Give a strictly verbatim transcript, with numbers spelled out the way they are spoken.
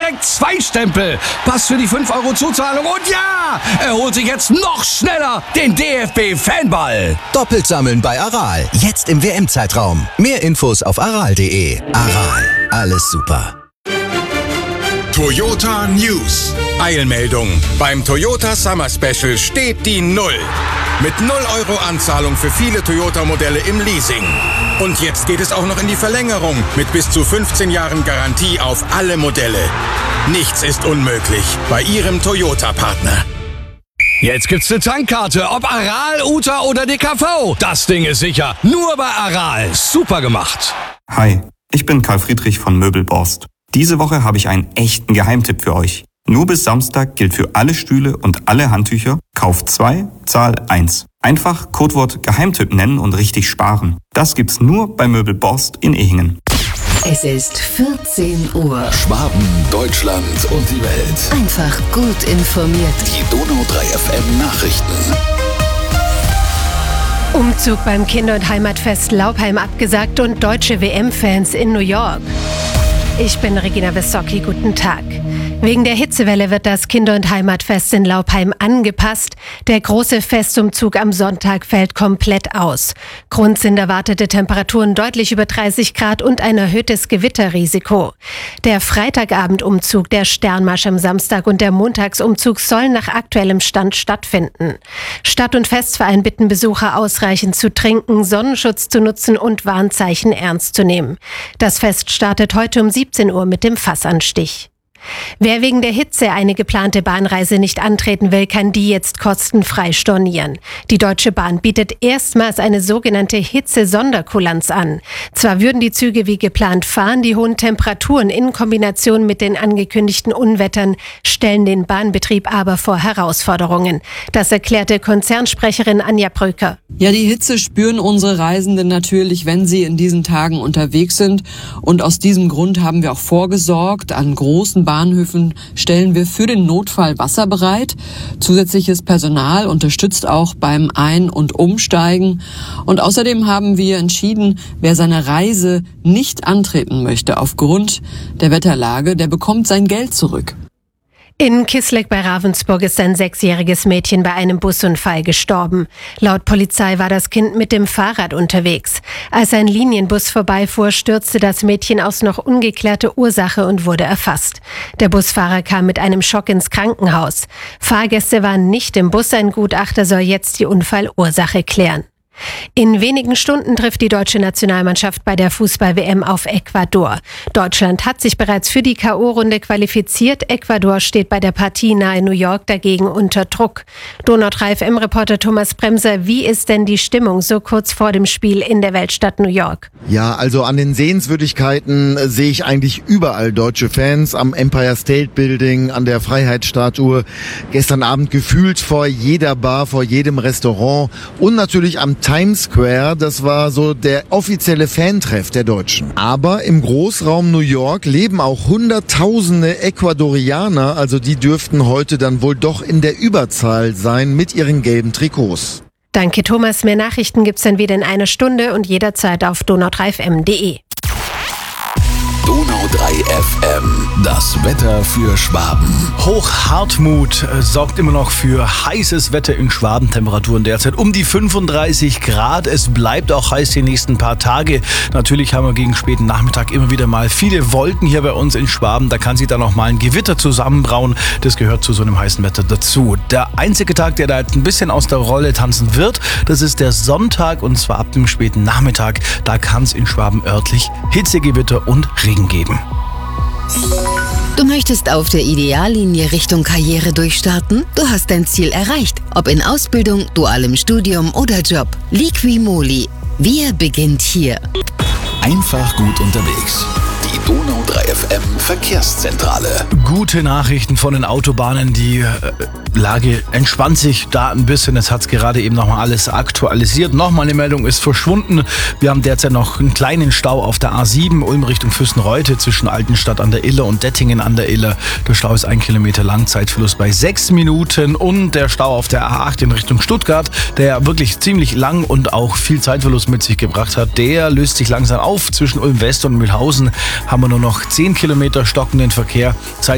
direkt zwei Stempel. Pass für die fünf Euro Zuzahlung und ja, er holt sich jetzt noch schneller den D F B-Fanball. Doppelt sammeln bei Aral. Jetzt im W M-Zeitraum. Mehr Infos auf aral punkt de. Aral. Alles super. Toyota News. Eilmeldung. Beim Toyota Summer Special steht die Null. Mit null Euro Anzahlung für viele Toyota-Modelle im Leasing. Und jetzt geht es auch noch in die Verlängerung mit bis zu fünfzehn Jahren Garantie auf alle Modelle. Nichts ist unmöglich bei Ihrem Toyota-Partner. Jetzt gibt's eine Tankkarte, ob Aral, U T A oder D K V. Das Ding ist sicher. Nur bei Aral. Super gemacht. Hi, ich bin Karl Friedrich von Möbelborst. Diese Woche habe ich einen echten Geheimtipp für euch. Nur bis Samstag gilt für alle Stühle und alle Handtücher: Kauf zwei, zahl eins. Einfach Codewort Geheimtipp nennen und richtig sparen. Das gibt's nur bei Möbelborst in Ehingen. Es ist vierzehn Uhr. Schwaben, Deutschland und die Welt. Einfach gut informiert. Die Donau drei F M Nachrichten. Umzug beim Kinder- und Heimatfest Laupheim abgesagt und deutsche W M-Fans in New York. Ich bin Regina Wissocki, guten Tag. Wegen der Hitzewelle wird das Kinder- und Heimatfest in Laupheim angepasst. Der große Festumzug am Sonntag fällt komplett aus. Grund sind erwartete Temperaturen deutlich über dreißig Grad und ein erhöhtes Gewitterrisiko. Der Freitagabendumzug, der Sternmarsch am Samstag und der Montagsumzug sollen nach aktuellem Stand stattfinden. Stadt- und Festverein bitten Besucher, ausreichend zu trinken, Sonnenschutz zu nutzen und Warnzeichen ernst zu nehmen. Das Fest startet heute um siebzehn Uhr mit dem Fassanstich. Wer wegen der Hitze eine geplante Bahnreise nicht antreten will, kann die jetzt kostenfrei stornieren. Die Deutsche Bahn bietet erstmals eine sogenannte Hitze-Sonderkulanz an. Zwar würden die Züge wie geplant fahren, die hohen Temperaturen in Kombination mit den angekündigten Unwettern stellen den Bahnbetrieb aber vor Herausforderungen. Das erklärte Konzernsprecherin Anja Bröker. Ja, die Hitze spüren unsere Reisenden natürlich, wenn sie in diesen Tagen unterwegs sind. Und aus diesem Grund haben wir auch vorgesorgt. An großen Bahnhöfen stellen wir für den Notfall Wasser bereit. Zusätzliches Personal unterstützt auch beim Ein- und Umsteigen. Und außerdem haben wir entschieden, wer seine Reise nicht antreten möchte aufgrund der Wetterlage, der bekommt sein Geld zurück. In Kisleck bei Ravensburg ist ein sechsjähriges Mädchen bei einem Busunfall gestorben. Laut Polizei war das Kind mit dem Fahrrad unterwegs. Als ein Linienbus vorbeifuhr, stürzte das Mädchen aus noch ungeklärter Ursache und wurde erfasst. Der Busfahrer kam mit einem Schock ins Krankenhaus. Fahrgäste waren nicht im Bus. Ein Gutachter soll jetzt die Unfallursache klären. In wenigen Stunden trifft die deutsche Nationalmannschaft bei der Fußball-W M auf Ecuador. Deutschland hat sich bereits für die K O-Runde qualifiziert. Ecuador steht bei der Partie nahe New York dagegen unter Druck. Donau drei F M-Reporter Thomas Bremser, wie ist denn die Stimmung so kurz vor dem Spiel in der Weltstadt New York? Ja, also an den Sehenswürdigkeiten sehe ich eigentlich überall deutsche Fans. Am Empire State Building, an der Freiheitsstatue. Gestern Abend gefühlt vor jeder Bar, vor jedem Restaurant und natürlich am Times Square, das war so der offizielle Fantreff der Deutschen. Aber im Großraum New York leben auch hunderttausende Ecuadorianer, also die dürften heute dann wohl doch in der Überzahl sein mit ihren gelben Trikots. Danke Thomas, mehr Nachrichten gibt's dann wieder in einer Stunde und jederzeit auf donau drei f m punkt de. Donau drei F M, das Wetter für Schwaben. Hochhartmut äh, sorgt immer noch für heißes Wetter in Schwaben. Temperaturen derzeit um die fünfunddreißig Grad. Es bleibt auch heiß die nächsten paar Tage. Natürlich haben wir gegen späten Nachmittag immer wieder mal viele Wolken hier bei uns in Schwaben. Da kann sich dann auch mal ein Gewitter zusammenbrauen. Das gehört zu so einem heißen Wetter dazu. Der einzige Tag, der da ein bisschen aus der Rolle tanzen wird, das ist der Sonntag und zwar ab dem späten Nachmittag. Da kann es in Schwaben örtlich Hitzegewitter und Regen geben. Du möchtest auf der Ideallinie Richtung Karriere durchstarten? Du hast dein Ziel erreicht, ob in Ausbildung, dualem Studium oder Job. Liqui-Moly. Wir beginnt hier. Einfach gut unterwegs. Die Donau drei F M Verkehrszentrale. Gute Nachrichten von den Autobahnen. Die äh, Lage entspannt sich da ein bisschen. Jetzt hat es gerade eben nochmal alles aktualisiert. Nochmal eine Meldung ist verschwunden. Wir haben derzeit noch einen kleinen Stau auf der A sieben, Ulm Richtung Fürstenreute zwischen Altenstadt an der Iller und Dettingen an der Iller. Der Stau ist ein Kilometer lang, Zeitverlust bei sechs Minuten. Und der Stau auf der A acht in Richtung Stuttgart, der wirklich ziemlich lang und auch viel Zeitverlust mit sich gebracht hat, der löst sich langsam auf. Zwischen Ulm West und Mühlhausen haben wir nur noch zehn Kilometer stockenden Verkehr.